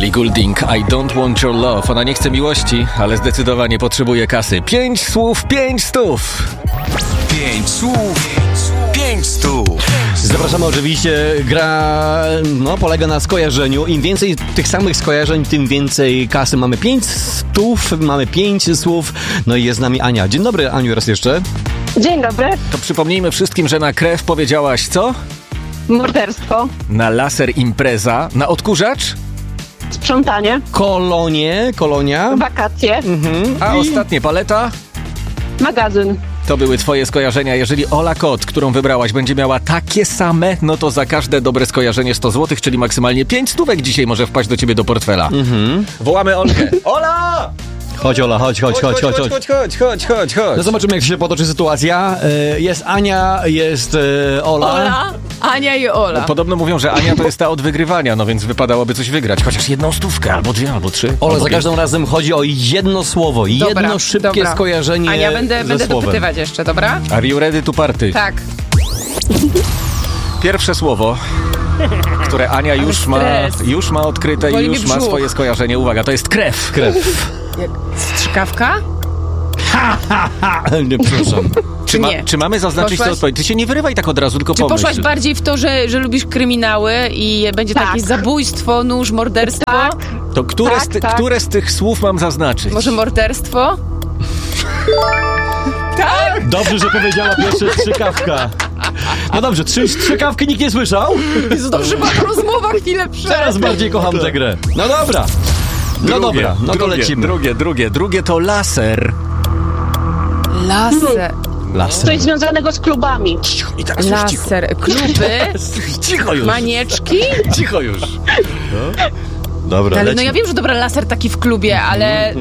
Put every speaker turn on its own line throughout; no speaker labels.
Ellie Goulding, I don't want your love. Ona nie chce miłości, ale zdecydowanie potrzebuje kasy. 5 słów, 5 stów.
5 słów, 5 stów.
Zapraszamy oczywiście, gra polega na skojarzeniu. Im więcej tych samych skojarzeń, tym więcej kasy. Mamy 5 stów, mamy 5 słów. No i jest z nami Ania. Dzień dobry, Aniu, raz jeszcze.
Dzień dobry.
To przypomnijmy wszystkim, że na krew powiedziałaś co?
Morderstwo.
Na laser impreza. Na odkurzacz?
Sprzątanie.
Kolonia.
Wakacje.
A ostatnie paleta?
Magazyn.
To były twoje skojarzenia. Jeżeli Ola Kot, którą wybrałaś, będzie miała takie same, no to za każde dobre skojarzenie 100 zł, czyli maksymalnie 5 stówek dzisiaj może wpaść do ciebie do portfela. Wołamy Olkę. Ola!
Chodź, Ola, chodź.
Chodź.
No zobaczymy, jak się potoczy sytuacja. Jest Ania, jest Ola.
Ania i Ola.
No, podobno mówią, że Ania to jest ta od wygrywania, no więc wypadałoby coś wygrać. Chociaż 1 stówkę, albo 2, albo 3.
Ola,
albo
za każdym razem chodzi o jedno słowo, jedno szybkie skojarzenie.
Ania, będę
ze słowem.
dopytywać jeszcze, dobra?
Are you ready to party?
Tak.
Pierwsze słowo, które Ania już ma odkryte
Boli
i
mi
już ma
brzuch.
swoje skojarzenie. Uwaga, to jest krew.
Strzykawka?
Nie, przepraszam.
Nie.
Czy mamy zaznaczyć tę odpowiedź? Ty się nie wyrywaj tak od razu, tylko
Czy
pomyśl.
poszłaś bardziej w to, że lubisz kryminały i będzie
Tak.
takie zabójstwo, nóż, morderstwo?
Tak.
To które z tych słów mam zaznaczyć?
Może morderstwo? Tak!
Dobrze, że powiedziała pierwsze strzykawka. No dobrze, strzykawki nikt nie słyszał?
Jezu, dobrze była ta rozmowa chwilę przed.
Teraz bardziej kocham tę grę. No dobra. To lecimy.
Drugie to laser.
Laser.
Coś związanego z klubami.
I teraz już cicho.
Laser. Kluby?
Cicho już.
Manieczki?
Cicho już.
Dobra,
Ale no
lecimy.
ja wiem, że dobra, laser taki w klubie, ale...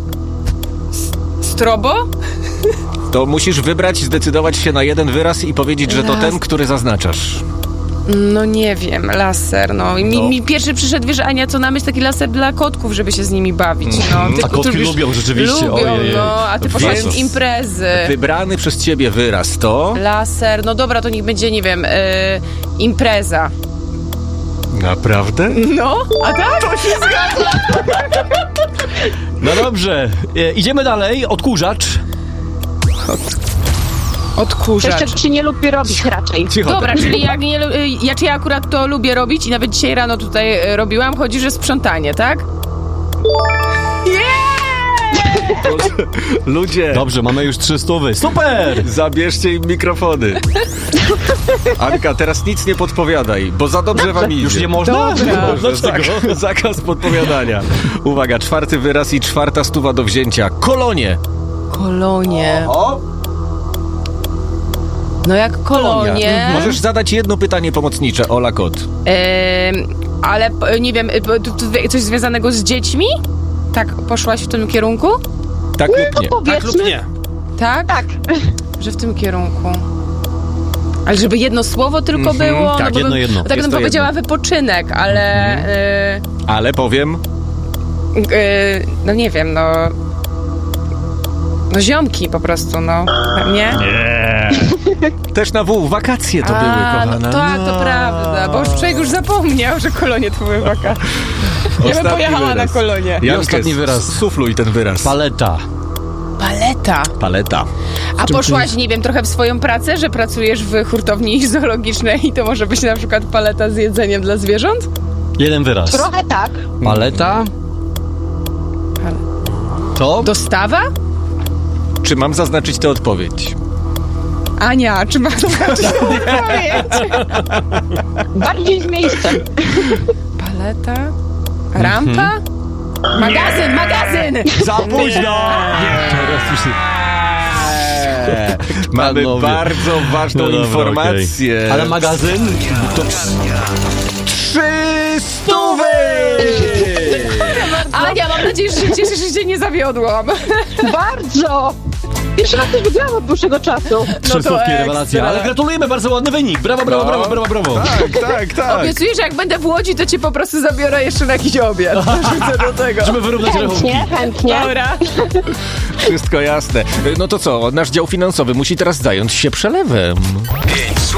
Strobo?
To musisz zdecydować się na jeden wyraz i powiedzieć, że to ten, który zaznaczasz.
No nie wiem, laser, no. Mi pierwszy przyszedł, wiesz, Ania, co na myśl, taki laser dla kotków, żeby się z nimi bawić, no. Ty,
A kotki
lubisz-
lubią rzeczywiście.
Lubią,
Ojej.
no, a ty poszłaś
Więc
z imprezy.
Wybrany przez ciebie wyraz to...
Laser, no dobra, to niech będzie, nie wiem, impreza.
Naprawdę?
No, a tak? To się zgadza.
No dobrze, idziemy dalej. Odkurzacz.
Odkurzacz.
Jeszcze się nie lubi robić raczej.
Cicho.
Dobra, czyli czy ja akurat to lubię robić i nawet dzisiaj rano tutaj robiłam, chodzi, że sprzątanie, tak?
Ludzie,
Dobrze, mamy już 300. Super!
zabierzcie im mikrofony. Anka, teraz nic nie podpowiadaj, bo za dobrze wam idzie.
Już nie można? Dlaczego?
Zakaz podpowiadania. Uwaga, 4 wyraz i 4 stuwa do wzięcia. Kolonie.
Kolonie. No jak kolonie.
Możesz zadać jedno pytanie pomocnicze, Ola Kot.
Ale nie wiem, coś związanego z dziećmi? Tak, poszłaś w tym kierunku?
Tak lub nie?
Powiedzmy.
Tak?
Tak.
Że w tym kierunku. Ale żeby jedno słowo tylko było?
Tak,
bo
jedno.
Tak
Jest
bym
to
powiedziała wypoczynek, ale...
Ale powiem...
no nie wiem, no... No ziomki po prostu, no. Nie?
Też na W, wakacje to były, kochana.
No tak, to prawda, bo już człowiek już zapomniał, że kolonie to były wakacje. Ja bym
Ostatni
pojechała
wyraz.
na kolonie.
Jankę,
ostatni wyraz.
Sufluj ten wyraz.
Paleta.
Paleta.
Paleta.
A poszłaś, nie wiem, trochę w swoją pracę, że pracujesz w hurtowni zoologicznej i to może być na przykład paleta z jedzeniem dla zwierząt?
Jeden wyraz.
Trochę tak.
Paleta. To?
Dostawa?
Czy mam zaznaczyć tę odpowiedź?
Ania, czy masz odpowiedź?
Bardziej z miejscem.
Paleta? Rampa? Magazyn!
Za późno!
Mamy
Panowie.
bardzo ważną
No dobra,
informację.
okej. Ale magazyn? To
300!
Ania, mam nadzieję, że się cieszysz, że cię nie zawiodłam.
Bardzo. Pierwszy raz też wygrałam od dłuższego czasu.
Trzystówki, rewelacja. Ale gratulujemy, bardzo ładny wynik. Brawo.
Tak.
Obiecuję, że jak będę w Łodzi, to cię po prostu zabiorę jeszcze na jakiś obiad. Wrzucę do tego.
Żeby wyrównać rachunki.
Chętnie.
Dobra.
Wszystko jasne. No to co, nasz dział finansowy musi teraz zająć się przelewem.
5